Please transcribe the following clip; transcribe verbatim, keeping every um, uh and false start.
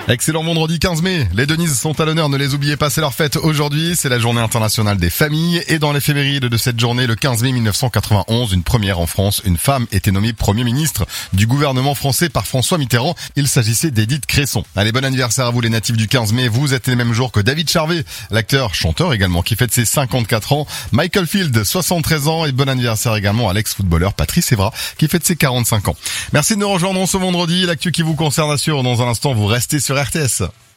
Excellent vendredi quinze mai. Les Denises sont à l'honneur, ne les oubliez pas, c'est leur fête aujourd'hui. C'est la journée internationale des familles. Et dans l'éphéméride de cette journée, le quinze mai mille neuf cent quatre-vingt-onze, une première en France, une femme était nommée Premier ministre du gouvernement français par François Mitterrand. Il s'agissait d'Édith Cresson. Allez, bon anniversaire à vous les natifs du quinze mai. Vous êtes les mêmes jours que David Charvet, l'acteur, chanteur également, qui fête ses cinquante-quatre ans. Michael Field, soixante-treize ans. Et bon anniversaire également à l'ex-footballeur Patrice Evra, qui fête ses quarante-cinq ans. Merci de nous rejoindre ce vendredi. L'actu qui vous concerne assure, dans un instant, vous restez sur R T S.